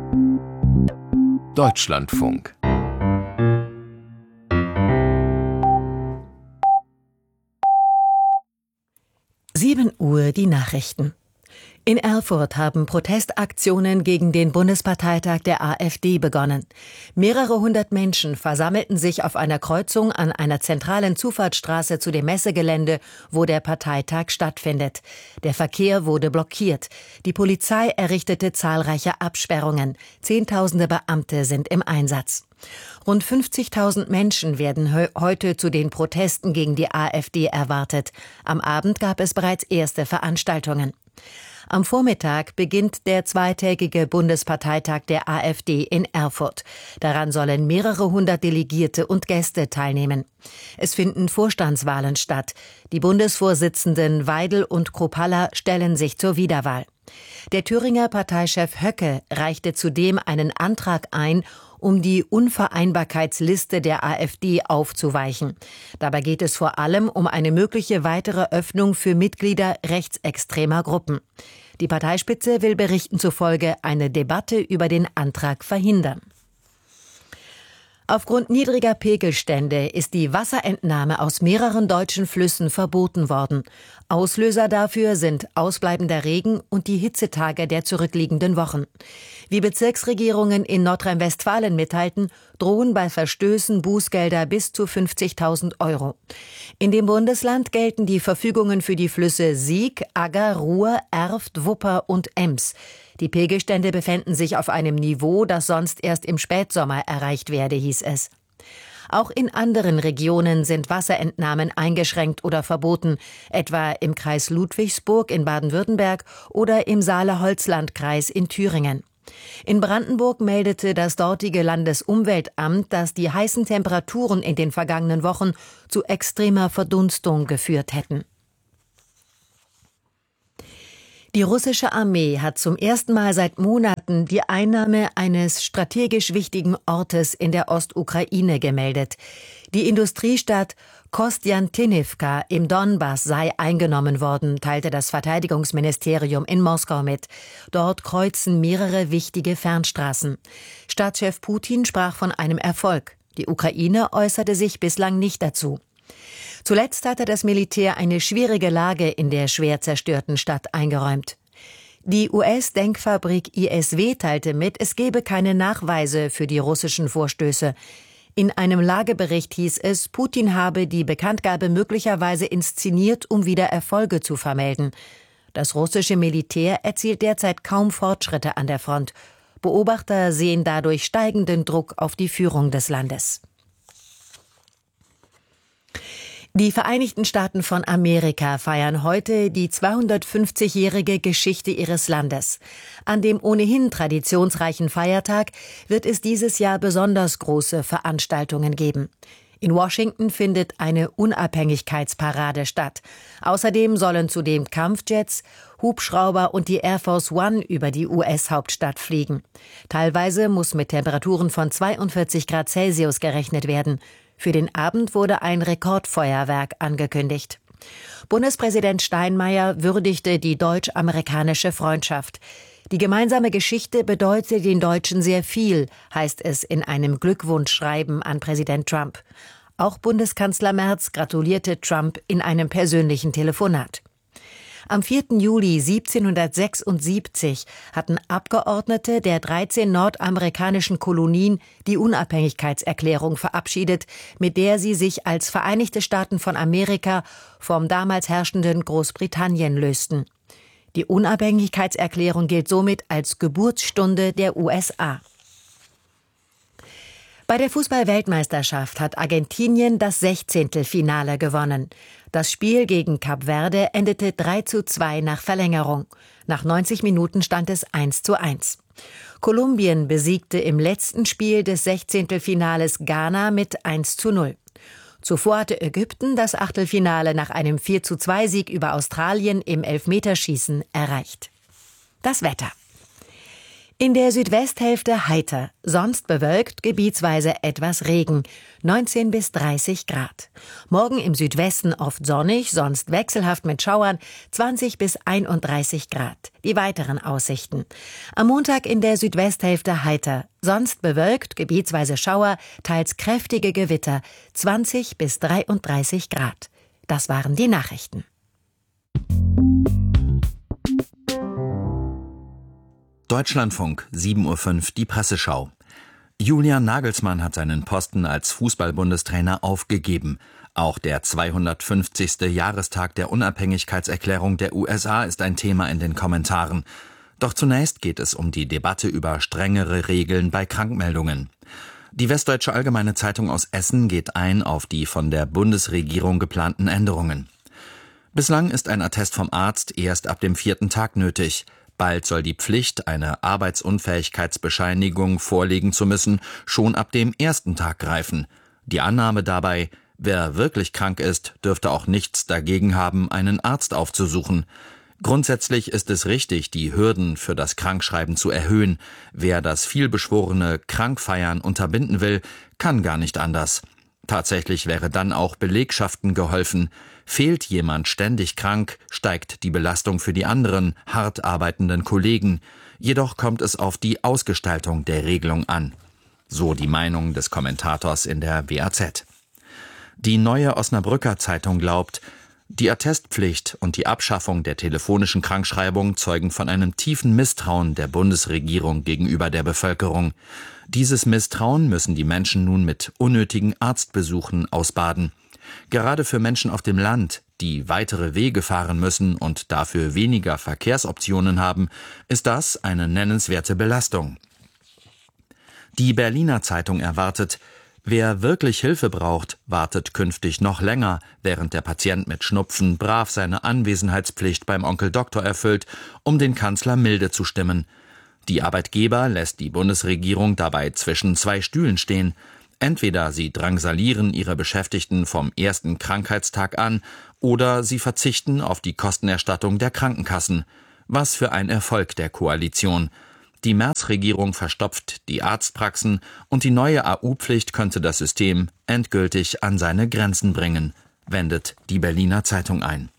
Deutschlandfunk. Uhr die Nachrichten. In Erfurt haben Protestaktionen gegen den Bundesparteitag der AfD begonnen. Mehrere hundert Menschen versammelten sich auf einer Kreuzung an einer zentralen Zufahrtsstraße zu dem Messegelände, wo der Parteitag stattfindet. Der Verkehr wurde blockiert. Die Polizei errichtete zahlreiche Absperrungen. Zehntausende Beamte sind im Einsatz. Rund 50.000 Menschen werden heute zu den Protesten gegen die AfD erwartet. Am Abend gab es bereits erste Veranstaltungen. Am Vormittag beginnt der zweitägige Bundesparteitag der AfD in Erfurt. Daran sollen mehrere hundert Delegierte und Gäste teilnehmen. Es finden Vorstandswahlen statt. Die Bundesvorsitzenden Weidel und Kropalla stellen sich zur Wiederwahl. Der Thüringer Parteichef Höcke reichte zudem einen Antrag ein, um die Unvereinbarkeitsliste der AfD aufzuweichen. Dabei geht es vor allem um eine mögliche weitere Öffnung für Mitglieder rechtsextremer Gruppen. Die Parteispitze will Berichten zufolge eine Debatte über den Antrag verhindern. Aufgrund niedriger Pegelstände ist die Wasserentnahme aus mehreren deutschen Flüssen verboten worden. Auslöser dafür sind ausbleibender Regen und die Hitzetage der zurückliegenden Wochen. Wie Bezirksregierungen in Nordrhein-Westfalen mitteilten, drohen bei Verstößen Bußgelder bis zu 50.000 €. In dem Bundesland gelten die Verfügungen für die Flüsse Sieg, Agger, Ruhr, Erft, Wupper und Ems. Die Pegelstände befänden sich auf einem Niveau, das sonst erst im Spätsommer erreicht werde, hieß es. Auch in anderen Regionen sind Wasserentnahmen eingeschränkt oder verboten, etwa im Kreis Ludwigsburg in Baden-Württemberg oder im Saale-Holzland-Kreis in Thüringen. In Brandenburg meldete das dortige Landesumweltamt, dass die heißen Temperaturen in den vergangenen Wochen zu extremer Verdunstung geführt hätten. Die russische Armee hat zum ersten Mal seit Monaten die Einnahme eines strategisch wichtigen Ortes in der Ostukraine gemeldet. Die Industriestadt Kostjantinivka im Donbass sei eingenommen worden, teilte das Verteidigungsministerium in Moskau mit. Dort kreuzen mehrere wichtige Fernstraßen. Staatschef Putin sprach von einem Erfolg. Die Ukraine äußerte sich bislang nicht dazu. Zuletzt hatte das Militär eine schwierige Lage in der schwer zerstörten Stadt eingeräumt. Die US-Denkfabrik ISW teilte mit, es gebe keine Nachweise für die russischen Vorstöße. In einem Lagebericht hieß es, Putin habe die Bekanntgabe möglicherweise inszeniert, um wieder Erfolge zu vermelden. Das russische Militär erzielt derzeit kaum Fortschritte an der Front. Beobachter sehen dadurch steigenden Druck auf die Führung des Landes. Die Vereinigten Staaten von Amerika feiern heute die 250-jährige Geschichte ihres Landes. An dem ohnehin traditionsreichen Feiertag wird es dieses Jahr besonders große Veranstaltungen geben. In Washington findet eine Unabhängigkeitsparade statt. Außerdem sollen zudem Kampfjets, Hubschrauber und die Air Force One über die US-Hauptstadt fliegen. Teilweise muss mit Temperaturen von 42 Grad Celsius gerechnet werden. Für den Abend wurde ein Rekordfeuerwerk angekündigt. Bundespräsident Steinmeier würdigte die deutsch-amerikanische Freundschaft. Die gemeinsame Geschichte bedeutet den Deutschen sehr viel, heißt es in einem Glückwunschschreiben an Präsident Trump. Auch Bundeskanzler Merz gratulierte Trump in einem persönlichen Telefonat. Am 4. Juli 1776 hatten Abgeordnete der 13 nordamerikanischen Kolonien die Unabhängigkeitserklärung verabschiedet, mit der sie sich als Vereinigte Staaten von Amerika vom damals herrschenden Großbritannien lösten. Die Unabhängigkeitserklärung gilt somit als Geburtsstunde der USA. Bei der Fußball-Weltmeisterschaft hat Argentinien das 16. Finale gewonnen. Das Spiel gegen Kap Verde endete 3:2 nach Verlängerung. Nach 90 Minuten stand es 1:1. Kolumbien besiegte im letzten Spiel des 16. Finales Ghana mit 1:0. Zuvor hatte Ägypten das Achtelfinale nach einem 4:2-Sieg über Australien im Elfmeterschießen erreicht. Das Wetter. In der Südwesthälfte heiter, sonst bewölkt, gebietsweise etwas Regen, 19 bis 30 Grad. Morgen im Südwesten oft sonnig, sonst wechselhaft mit Schauern, 20 bis 31 Grad. Die weiteren Aussichten. Am Montag in der Südwesthälfte heiter, sonst bewölkt, gebietsweise Schauer, teils kräftige Gewitter, 20 bis 33 Grad. Das waren die Nachrichten. Deutschlandfunk, 7:05 Uhr, die Presseschau. Julian Nagelsmann hat seinen Posten als Fußball-Bundestrainer aufgegeben. Auch der 250. Jahrestag der Unabhängigkeitserklärung der USA ist ein Thema in den Kommentaren. Doch zunächst geht es um die Debatte über strengere Regeln bei Krankmeldungen. Die Westdeutsche Allgemeine Zeitung aus Essen geht ein auf die von der Bundesregierung geplanten Änderungen. Bislang ist ein Attest vom Arzt erst ab dem 4. Tag nötig. Bald soll die Pflicht, eine Arbeitsunfähigkeitsbescheinigung vorlegen zu müssen, schon ab dem 1. Tag greifen. Die Annahme dabei, wer wirklich krank ist, dürfte auch nichts dagegen haben, einen Arzt aufzusuchen. Grundsätzlich ist es richtig, die Hürden für das Krankschreiben zu erhöhen. Wer das vielbeschworene Krankfeiern unterbinden will, kann gar nicht anders. Tatsächlich wäre dann auch Belegschaften geholfen. Fehlt jemand ständig krank, steigt die Belastung für die anderen, hart arbeitenden Kollegen. Jedoch kommt es auf die Ausgestaltung der Regelung an. So die Meinung des Kommentators in der WAZ. Die Neue Osnabrücker Zeitung glaubt, die Attestpflicht und die Abschaffung der telefonischen Krankschreibung zeugen von einem tiefen Misstrauen der Bundesregierung gegenüber der Bevölkerung. Dieses Misstrauen müssen die Menschen nun mit unnötigen Arztbesuchen ausbaden. Gerade für Menschen auf dem Land, die weitere Wege fahren müssen und dafür weniger Verkehrsoptionen haben, ist das eine nennenswerte Belastung. Die Berliner Zeitung erwartet, wer wirklich Hilfe braucht, wartet künftig noch länger, während der Patient mit Schnupfen brav seine Anwesenheitspflicht beim Onkel Doktor erfüllt, um den Kanzler milde zu stimmen. Die Arbeitgeber lässt die Bundesregierung dabei zwischen zwei Stühlen stehen. Entweder sie drangsalieren ihre Beschäftigten vom ersten Krankheitstag an oder sie verzichten auf die Kostenerstattung der Krankenkassen. Was für ein Erfolg der Koalition. Die Merz-Regierung verstopft die Arztpraxen und die neue AU-Pflicht könnte das System endgültig an seine Grenzen bringen, wendet die Berliner Zeitung ein.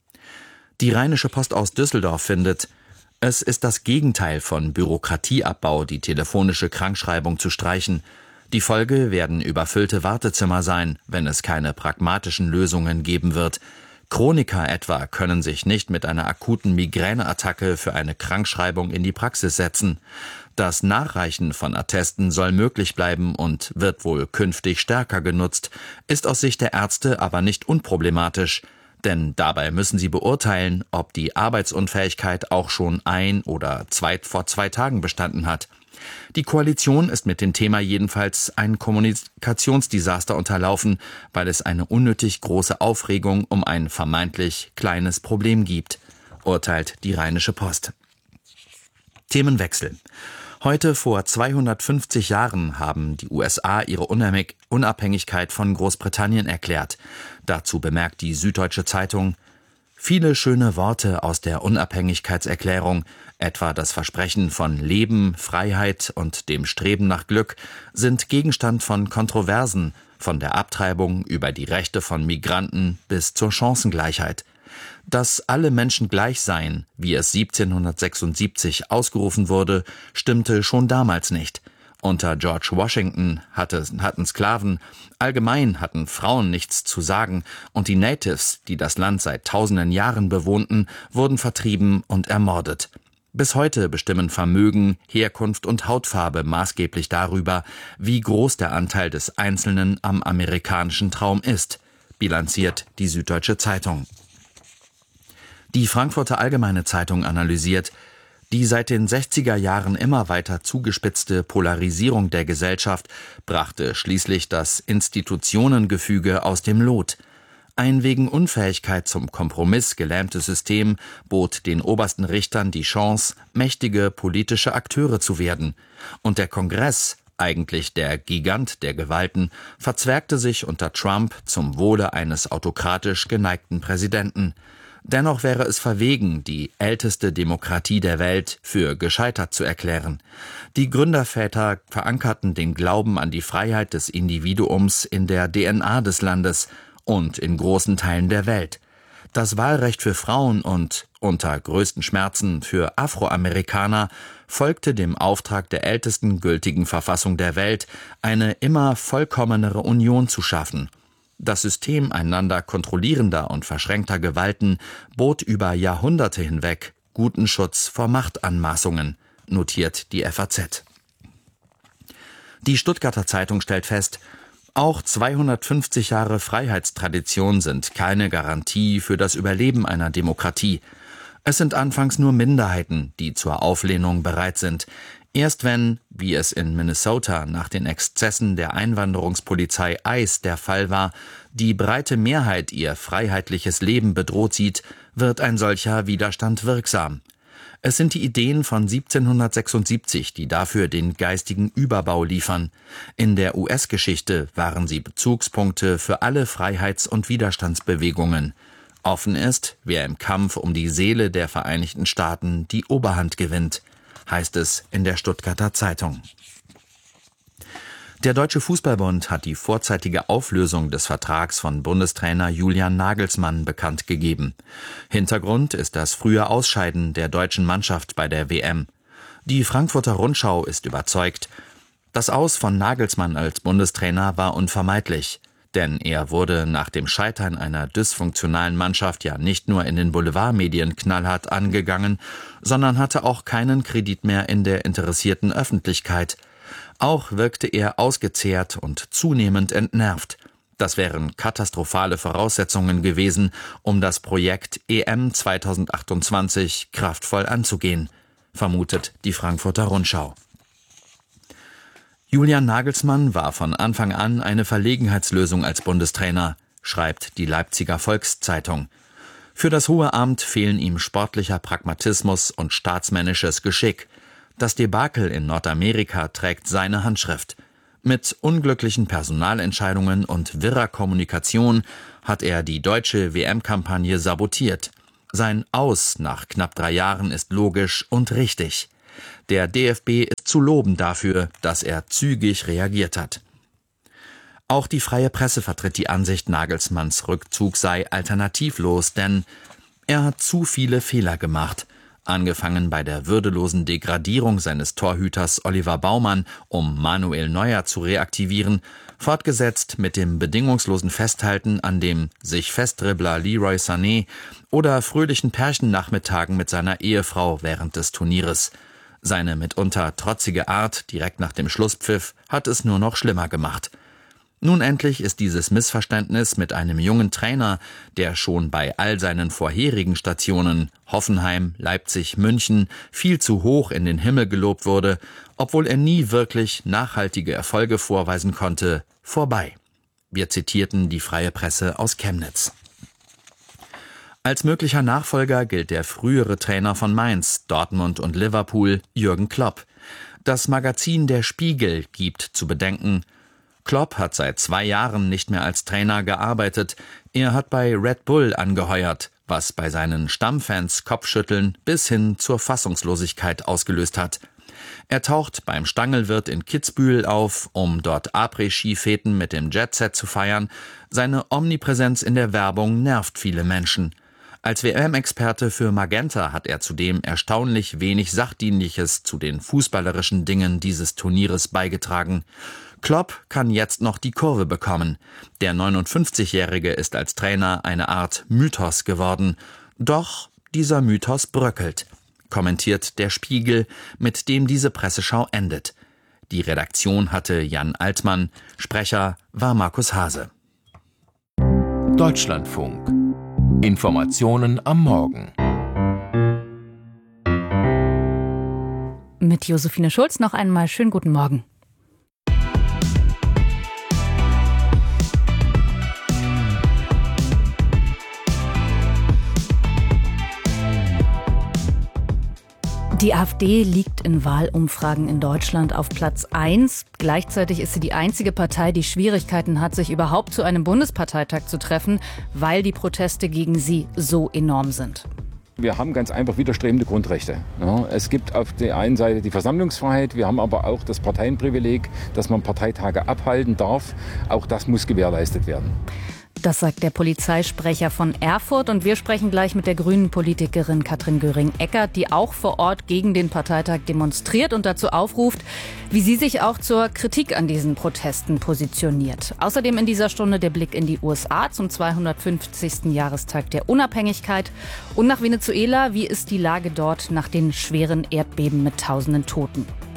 Die Rheinische Post aus Düsseldorf findet, es ist das Gegenteil von Bürokratieabbau, die telefonische Krankschreibung zu streichen. Die Folge werden überfüllte Wartezimmer sein, wenn es keine pragmatischen Lösungen geben wird. Chroniker etwa können sich nicht mit einer akuten Migräneattacke für eine Krankschreibung in die Praxis setzen. Das Nachreichen von Attesten soll möglich bleiben und wird wohl künftig stärker genutzt, ist aus Sicht der Ärzte aber nicht unproblematisch. Denn dabei müssen sie beurteilen, ob die Arbeitsunfähigkeit auch schon vor 2 Tagen bestanden hat. Die Koalition ist mit dem Thema jedenfalls ein Kommunikationsdesaster unterlaufen, weil es eine unnötig große Aufregung um ein vermeintlich kleines Problem gibt, urteilt die Rheinische Post. Themenwechsel. Heute vor 250 Jahren haben die USA ihre Unabhängigkeit von Großbritannien erklärt. Dazu bemerkt die Süddeutsche Zeitung: Viele schöne Worte aus der Unabhängigkeitserklärung, etwa das Versprechen von Leben, Freiheit und dem Streben nach Glück, sind Gegenstand von Kontroversen, von der Abtreibung über die Rechte von Migranten bis zur Chancengleichheit. Dass alle Menschen gleich seien, wie es 1776 ausgerufen wurde, stimmte schon damals nicht. Unter George Washington hatten Sklaven, allgemein hatten Frauen nichts zu sagen und die Natives, die das Land seit tausenden Jahren bewohnten, wurden vertrieben und ermordet. Bis heute bestimmen Vermögen, Herkunft und Hautfarbe maßgeblich darüber, wie groß der Anteil des Einzelnen am amerikanischen Traum ist, bilanziert die Süddeutsche Zeitung. Die Frankfurter Allgemeine Zeitung analysiert, die seit den 60er Jahren immer weiter zugespitzte Polarisierung der Gesellschaft brachte schließlich das Institutionengefüge aus dem Lot. Ein wegen Unfähigkeit zum Kompromiss gelähmtes System bot den obersten Richtern die Chance, mächtige politische Akteure zu werden. Und der Kongress, eigentlich der Gigant der Gewalten, verzwergte sich unter Trump zum Wohle eines autokratisch geneigten Präsidenten. Dennoch wäre es verwegen, die älteste Demokratie der Welt für gescheitert zu erklären. Die Gründerväter verankerten den Glauben an die Freiheit des Individuums in der DNA des Landes und in großen Teilen der Welt. Das Wahlrecht für Frauen und, unter größten Schmerzen, für Afroamerikaner folgte dem Auftrag der ältesten gültigen Verfassung der Welt, eine immer vollkommenere Union zu schaffen. Das System einander kontrollierender und verschränkter Gewalten bot über Jahrhunderte hinweg guten Schutz vor Machtanmaßungen, notiert die FAZ. Die Stuttgarter Zeitung stellt fest, auch 250 Jahre Freiheitstradition sind keine Garantie für das Überleben einer Demokratie. Es sind anfangs nur Minderheiten, die zur Auflehnung bereit sind. Erst wenn, wie es in Minnesota nach den Exzessen der Einwanderungspolizei ICE der Fall war, die breite Mehrheit ihr freiheitliches Leben bedroht sieht, wird ein solcher Widerstand wirksam. Es sind die Ideen von 1776, die dafür den geistigen Überbau liefern. In der US-Geschichte waren sie Bezugspunkte für alle Freiheits- und Widerstandsbewegungen. Offen ist, wer im Kampf um die Seele der Vereinigten Staaten die Oberhand gewinnt, heißt es in der Stuttgarter Zeitung. Der Deutsche Fußballbund hat die vorzeitige Auflösung des Vertrags von Bundestrainer Julian Nagelsmann bekannt gegeben. Hintergrund ist das frühe Ausscheiden der deutschen Mannschaft bei der WM. Die Frankfurter Rundschau ist überzeugt, das Aus von Nagelsmann als Bundestrainer war unvermeidlich. Denn er wurde nach dem Scheitern einer dysfunktionalen Mannschaft ja nicht nur in den Boulevardmedien knallhart angegangen, sondern hatte auch keinen Kredit mehr in der interessierten Öffentlichkeit. Auch wirkte er ausgezehrt und zunehmend entnervt. Das wären katastrophale Voraussetzungen gewesen, um das Projekt EM 2028 kraftvoll anzugehen, vermutet die Frankfurter Rundschau. Julian Nagelsmann war von Anfang an eine Verlegenheitslösung als Bundestrainer, schreibt die Leipziger Volkszeitung. Für das hohe Amt fehlen ihm sportlicher Pragmatismus und staatsmännisches Geschick. Das Debakel in Nordamerika trägt seine Handschrift. Mit unglücklichen Personalentscheidungen und wirrer Kommunikation hat er die deutsche WM-Kampagne sabotiert. Sein Aus nach knapp 3 Jahren ist logisch und richtig. Der DFB ist zu loben dafür, dass er zügig reagiert hat. Auch die freie Presse vertritt die Ansicht, Nagelsmanns Rückzug sei alternativlos, denn er hat zu viele Fehler gemacht. Angefangen bei der würdelosen Degradierung seines Torhüters Oliver Baumann, um Manuel Neuer zu reaktivieren, fortgesetzt mit dem bedingungslosen Festhalten an dem sich Festdribbler Leroy Sané oder fröhlichen Pärchennachmittagen mit seiner Ehefrau während des Turnieres. Seine mitunter trotzige Art direkt nach dem Schlusspfiff hat es nur noch schlimmer gemacht. Nun endlich ist dieses Missverständnis mit einem jungen Trainer, der schon bei all seinen vorherigen Stationen Hoffenheim, Leipzig, München viel zu hoch in den Himmel gelobt wurde, obwohl er nie wirklich nachhaltige Erfolge vorweisen konnte, vorbei. Wir zitierten die freie Presse aus Chemnitz. Als möglicher Nachfolger gilt der frühere Trainer von Mainz, Dortmund und Liverpool, Jürgen Klopp. Das Magazin Der Spiegel gibt zu bedenken, Klopp hat seit 2 Jahren nicht mehr als Trainer gearbeitet. Er hat bei Red Bull angeheuert, was bei seinen Stammfans Kopfschütteln bis hin zur Fassungslosigkeit ausgelöst hat. Er taucht beim Stangelwirt in Kitzbühel auf, um dort Après-Ski-Feten mit dem Jetset zu feiern. Seine Omnipräsenz in der Werbung nervt viele Menschen. Als WM-Experte für Magenta hat er zudem erstaunlich wenig Sachdienliches zu den fußballerischen Dingen dieses Turnieres beigetragen. Klopp kann jetzt noch die Kurve bekommen. Der 59-Jährige ist als Trainer eine Art Mythos geworden. Doch dieser Mythos bröckelt, kommentiert der Spiegel, mit dem diese Presseschau endet. Die Redaktion hatte Jan Altmann, Sprecher war Markus Hase. Deutschlandfunk. Informationen am Morgen. Mit Josephine Schulz noch einmal schönen guten Morgen. Die AfD liegt in Wahlumfragen in Deutschland auf Platz 1. Gleichzeitig ist sie die einzige Partei, die Schwierigkeiten hat, sich überhaupt zu einem Bundesparteitag zu treffen, weil die Proteste gegen sie so enorm sind. Wir haben ganz einfach widerstrebende Grundrechte. Ja, es gibt auf der einen Seite die Versammlungsfreiheit, wir haben aber auch das Parteienprivileg, dass man Parteitage abhalten darf. Auch das muss gewährleistet werden. Das sagt der Polizeisprecher von Erfurt und wir sprechen gleich mit der grünen Politikerin Katrin Göring-Eckardt, die auch vor Ort gegen den Parteitag demonstriert und dazu aufruft, wie sie sich auch zur Kritik an diesen Protesten positioniert. Außerdem in dieser Stunde der Blick in die USA zum 250. Jahrestag der Unabhängigkeit und nach Venezuela, wie ist die Lage dort nach den schweren Erdbeben mit tausenden Toten.